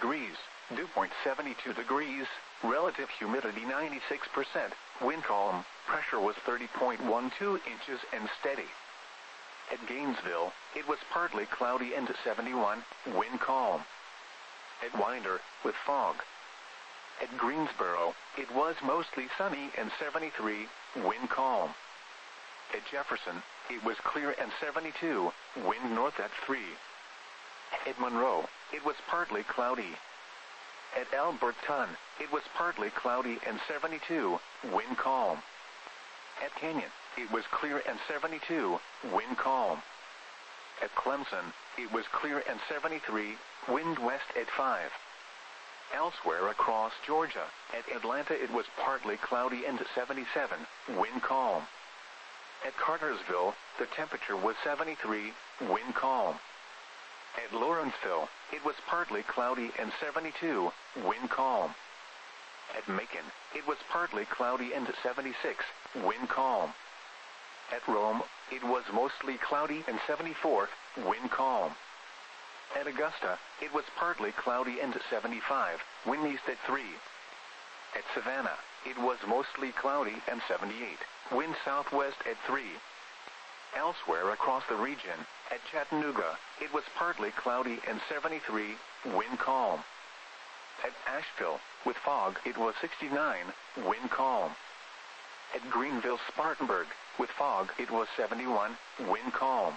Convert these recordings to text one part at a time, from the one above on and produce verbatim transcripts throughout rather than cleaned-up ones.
degrees, dew point seventy-two degrees, relative humidity ninety-six percent, wind calm, pressure was thirty point one two inches and steady. At Gainesville, it was partly cloudy and seventy-one, wind calm. At Winder, with fog. At Greensboro, it was mostly sunny and seventy-three, wind calm. At Jefferson, it was clear and seventy-two, wind north at three. At Monroe, it was partly cloudy. At Alberton, it was partly cloudy and seventy-two, wind calm. At Canyon, it was clear and seventy-two, wind calm. At Clemson, it was clear and seventy-three, wind west at five. Elsewhere across Georgia, at Atlanta it was partly cloudy and seventy-seven, wind calm. At Cartersville, the temperature was seventy-three, wind calm. At Lawrenceville, it was partly cloudy and seventy-two, wind calm. At Macon, it was partly cloudy and seventy-six, wind calm. At Rome, it was mostly cloudy and seventy-four, wind calm. At Augusta, it was partly cloudy and seventy-five, wind east at three. At Savannah, it was mostly cloudy and seventy-eight, wind southwest at three. Elsewhere across the region, at Chattanooga, it was partly cloudy and seventy-three, wind calm. At Asheville, with fog, it was sixty-nine, wind calm. At Greenville-Spartanburg, with fog, it was seventy-one, wind calm.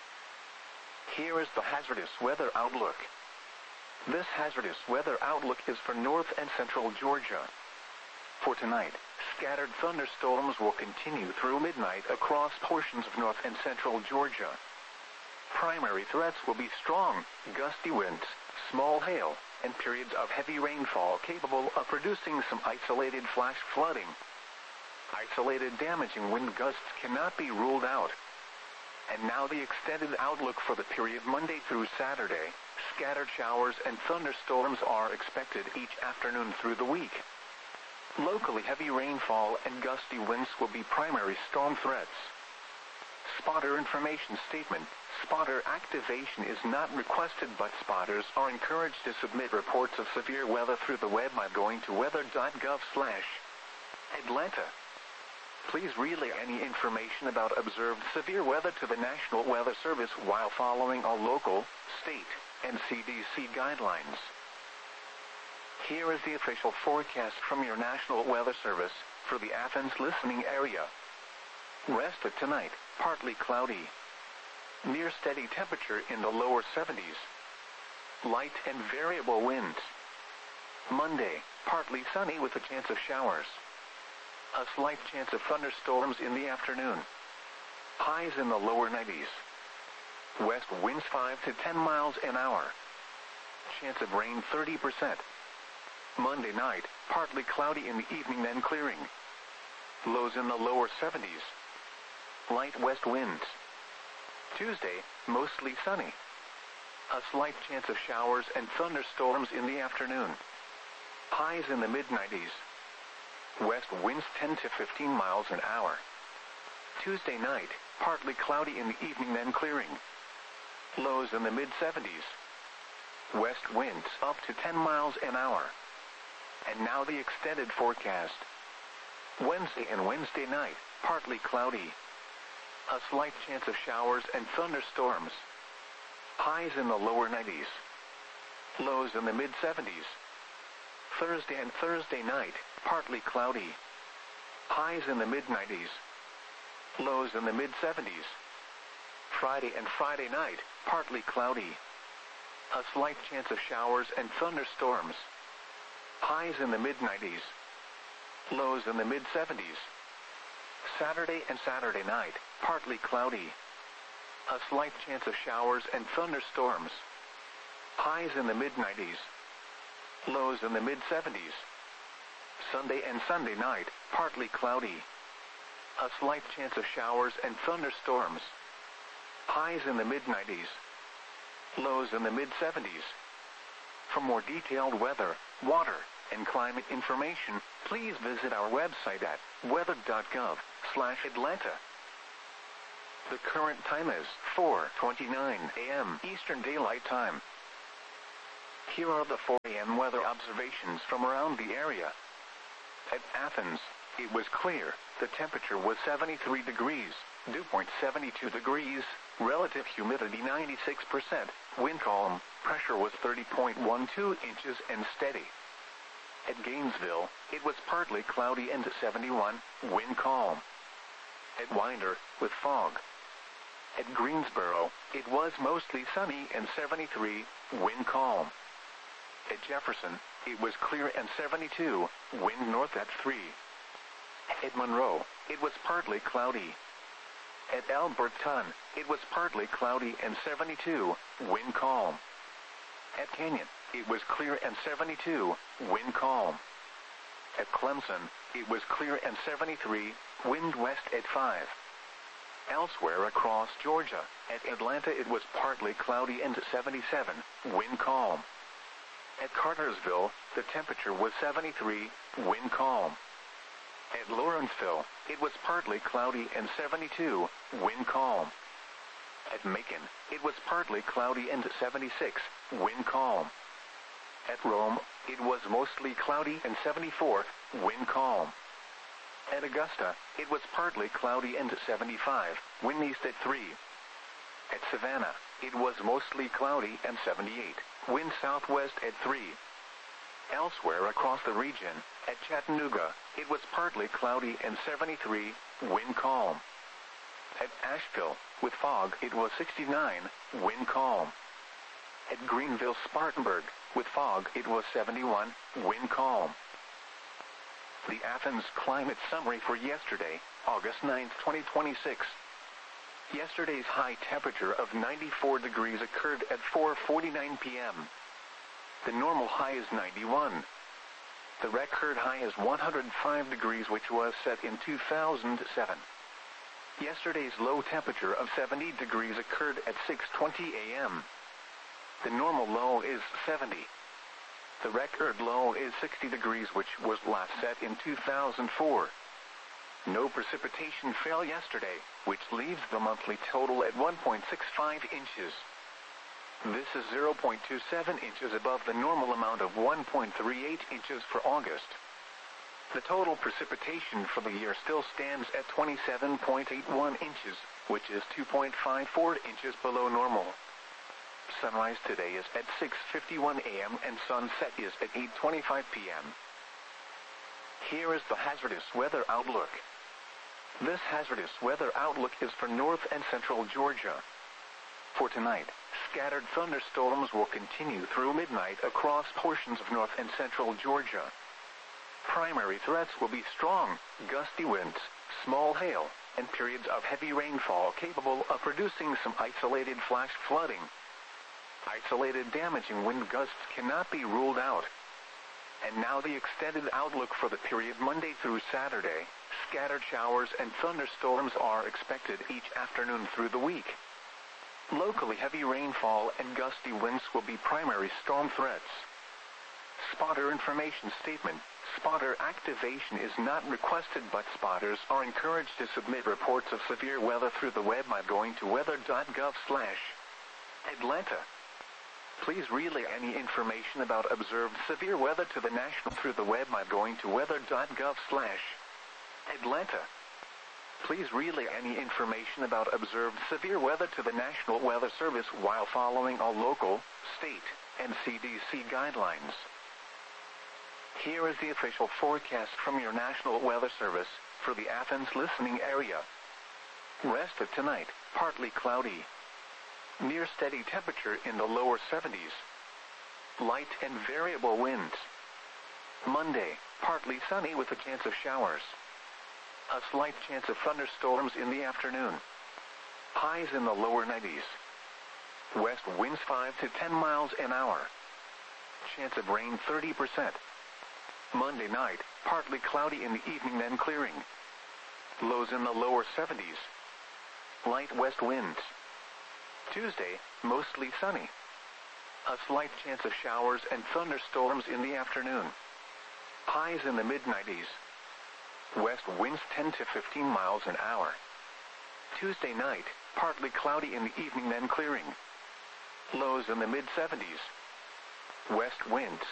Here is the hazardous weather outlook. This hazardous weather outlook is for north and central Georgia. For tonight, scattered thunderstorms will continue through midnight across portions of north and central Georgia. Primary threats will be strong, gusty winds, small hail, and periods of heavy rainfall capable of producing some isolated flash flooding. Isolated damaging wind gusts cannot be ruled out. And now the extended outlook for the period Monday through Saturday. Scattered showers and thunderstorms are expected each afternoon through the week. Locally heavy rainfall and gusty winds will be primary storm threats. Spotter information statement. Spotter activation is not requested, but spotters are encouraged to submit reports of severe weather through the web by going to weather dot gov slash Atlanta. Please relay any information about observed severe weather to the National Weather Service while following all local, state, and C D C guidelines. Here is the official forecast from your National Weather Service for the Athens listening area. Rest of tonight, partly cloudy. Near steady temperature in the lower seventies. Light and variable winds. Monday, partly sunny with a chance of showers. A slight chance of thunderstorms in the afternoon. Highs in the lower nineties. West winds five to ten miles an hour. Chance of rain thirty percent. Monday night, partly cloudy in the evening then clearing. Lows in the lower seventies. Light west winds. Tuesday, mostly sunny. A slight chance of showers and thunderstorms in the afternoon. Highs in the mid nineties. West winds ten to fifteen miles an hour. Tuesday night, partly cloudy in the evening then clearing. Lows in the mid seventies. West winds up to ten miles an hour. And now the extended forecast. Wednesday and Wednesday night, partly cloudy. A slight chance of showers and thunderstorms. Highs in the lower nineties. Lows in the mid seventies. Thursday and Thursday night, partly cloudy. Highs in the mid nineties. Lows in the mid seventies. Friday and Friday night, partly cloudy. A slight chance of showers and thunderstorms. Highs in the mid nineties. Lows in the mid seventies. Saturday and Saturday night, partly cloudy. A slight chance of showers and thunderstorms. Highs in the mid nineties. Lows in the mid seventies. Sunday and Sunday night, partly cloudy. A slight chance of showers and thunderstorms. Highs in the mid nineties. Lows in the mid seventies. For more detailed weather, water, and climate information, please visit our website at weather dot gov slash Atlanta. The current time is four twenty-nine a m Eastern Daylight Time. Here are the four A M weather observations from around the area. At Athens, it was clear. The temperature was seventy-three degrees, dew point seventy-two degrees, relative humidity ninety-six percent, wind calm, pressure was thirty point one two inches and steady. At Gainesville, it was partly cloudy and seventy-one, wind calm. At Winder, with fog. At Greensboro, it was mostly sunny and seventy-three, wind calm. At Jefferson, it was clear and seventy-two, wind north at three. At Monroe, it was partly cloudy. At Alberton, it was partly cloudy and seventy-two, wind calm. At Canyon, it was clear and seventy-two, wind calm. At Clemson, it was clear and seventy-three, wind west at five. Elsewhere across Georgia, at Atlanta it was partly cloudy and seventy-seven, wind calm. At Cartersville, the temperature was seventy-three, wind calm. At Lawrenceville, it was partly cloudy and seventy-two, wind calm. At Macon, it was partly cloudy and seventy-six, wind calm. At Rome, it was mostly cloudy and seventy-four, wind calm. At Augusta, it was partly cloudy and seventy-five, wind east at three. At Savannah, it was mostly cloudy and seventy-eight, wind southwest at three. Elsewhere across the region, at Chattanooga, it was partly cloudy and seventy-three, wind calm. At Asheville, with fog, it was sixty-nine, wind calm. At Greenville-Spartanburg, with fog, it was seventy-one, wind calm. The Athens climate summary for yesterday, August ninth, twenty twenty-six. Yesterday's high temperature of ninety-four degrees occurred at four forty-nine p m The normal high is ninety-one. The record high is one hundred five degrees, which was set in two thousand seven. Yesterday's low temperature of seventy degrees occurred at six twenty a m The normal low is seventy. The record low is sixty degrees, which was last set in two thousand four. No precipitation fell yesterday, which leaves the monthly total at one point six five inches. This is zero point two seven inches above the normal amount of one point three eight inches for August. The total precipitation for the year still stands at twenty-seven point eight one inches, which is two point five four inches below normal. Sunrise today is at six fifty-one a m and sunset is at eight twenty-five p m Here is the hazardous weather outlook. This hazardous weather outlook is for north and central Georgia. For tonight, scattered thunderstorms will continue through midnight across portions of north and central Georgia. Primary threats will be strong, gusty winds, small hail, and periods of heavy rainfall capable of producing some isolated flash flooding. Isolated damaging wind gusts cannot be ruled out. And now the extended outlook for the period Monday through Saturday. Scattered showers and thunderstorms are expected each afternoon through the week. Locally heavy rainfall and gusty winds will be primary storm threats. Spotter information statement. Spotter activation is not requested, but spotters are encouraged to submit reports of severe weather through the web by going to weather dot gov slash Atlanta. Please relay any information about observed severe weather to the national through the web by going to weather dot gov slash Atlanta. Please relay any information about observed severe weather to the National Weather Service while following all local, state, and C D C guidelines. Here is the official forecast from your National Weather Service for the Athens listening area. Rest of tonight, partly cloudy. Near steady temperature in the lower seventies. Light and variable winds. Monday, partly sunny with a chance of showers. A slight chance of thunderstorms in the afternoon. Highs in the lower nineties. West winds five to ten miles an hour. Chance of rain thirty percent. Monday night, partly cloudy in the evening, then clearing. Lows in the lower seventies. Light west winds. Tuesday, mostly sunny. A slight chance of showers and thunderstorms in the afternoon. Highs in the mid nineties. West winds ten to fifteen miles an hour. Tuesday night, partly cloudy in the evening, then clearing. Lows in the mid seventies. West winds